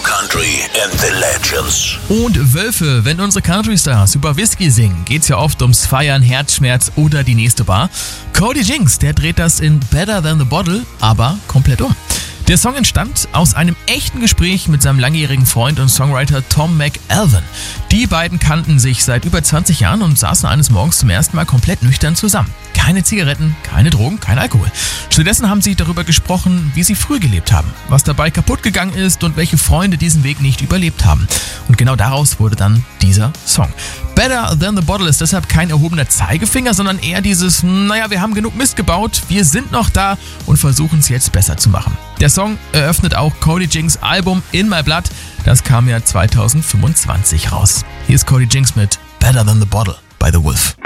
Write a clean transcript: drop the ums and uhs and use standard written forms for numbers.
Country and the Legends. Und Wölfe, wenn unsere Country-Stars über Whisky singen, geht's ja oft ums Feiern, Herzschmerz oder die nächste Bar. Cody Jinks, der dreht das in Better Than the Bottle, aber komplett um. Der Song entstand aus einem echten Gespräch mit seinem langjährigen Freund und Songwriter Tom McAlvin. Die beiden kannten sich seit über 20 Jahren und saßen eines Morgens zum ersten Mal komplett nüchtern zusammen. Keine Zigaretten, keine Drogen, kein Alkohol. Stattdessen haben sie darüber gesprochen, wie sie früh gelebt haben, was dabei kaputt gegangen ist und welche Freunde diesen Weg nicht überlebt haben. Und genau daraus wurde dann dieser Song. Better Than the Bottle ist deshalb kein erhobener Zeigefinger, sondern eher dieses, wir haben genug Mist gebaut, wir sind noch da und versuchen es jetzt besser zu machen. Der Song eröffnet auch Cody Jinks Album In My Blood, das kam ja 2025 raus. Hier ist Cody Jinks mit Better Than the Bottle bei The Wolf.